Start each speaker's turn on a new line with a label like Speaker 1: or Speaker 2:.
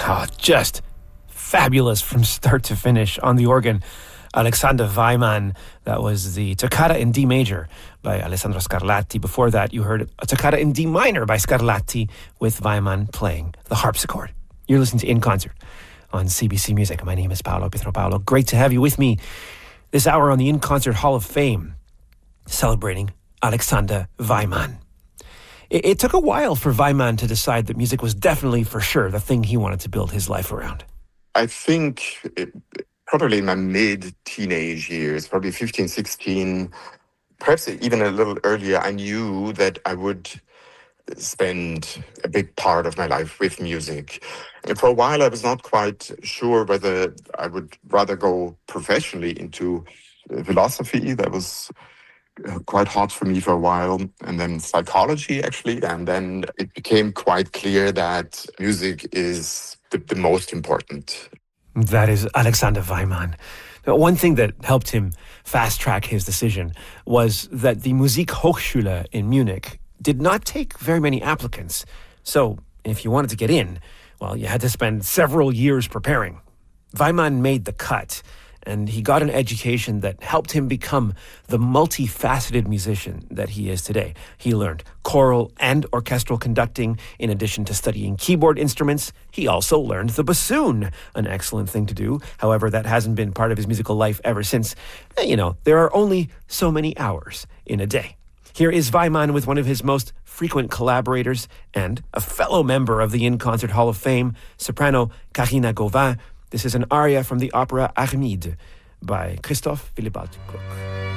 Speaker 1: Just fabulous from start to finish. On the organ, Alexander Weimann. That was the Toccata in D major by Alessandro Scarlatti. Before that, you heard a Toccata in D minor by Scarlatti with Weimann playing the harpsichord. You're listening to In Concert on CBC Music. My name is Paolo Pietropaulo. Great to have you with me this hour on the In Concert Hall of Fame, celebrating Alexander Weimann. It took a while for Weimann to decide that music was definitely, for sure, the thing he wanted to build his life around.
Speaker 2: I think probably in my mid-teenage years, probably 15, 16, perhaps even a little earlier, I knew that I would spend a big part of my life with music. And for a while, I was not quite sure whether I would rather go professionally into philosophy. That was quite hot for me for a while, and then psychology, actually. And then it became quite clear that music is the most important.
Speaker 1: That is Alexander Weimann. Now, one thing that helped him fast-track his decision was that the Musikhochschule in Munich did not take very many applicants. So if you wanted to get in, well, you had to spend several years preparing. Weimann made the cut, and he got an education that helped him become the multifaceted musician that he is today. He learned choral and orchestral conducting in addition to studying keyboard instruments. He also learned the bassoon, an excellent thing to do. However, that hasn't been part of his musical life ever since. There are only so many hours in a day. Here is Weimann with one of his most frequent collaborators and a fellow member of the In Concert Hall of Fame, soprano Karina Gauvin. This is an aria from the opera Armide by Christoph Willibald Gluck.